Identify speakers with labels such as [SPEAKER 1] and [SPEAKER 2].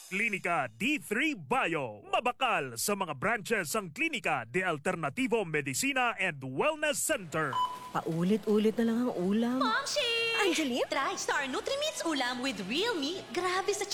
[SPEAKER 1] Klinika D3 Bio. Mabakal sa mga branches ang Klinika de Alternativo Medicina and Wellness Center.
[SPEAKER 2] Paulit-ulit na lang ang ulam.
[SPEAKER 3] Momshi!
[SPEAKER 2] Angeline?
[SPEAKER 3] Try Star Nutrimits ulam with real meat. Grabe sa